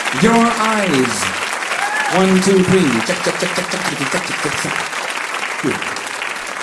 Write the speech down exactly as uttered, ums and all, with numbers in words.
Your eyes. One, two, three. Check, check, check, check, check, check, check, check, check, check. Good.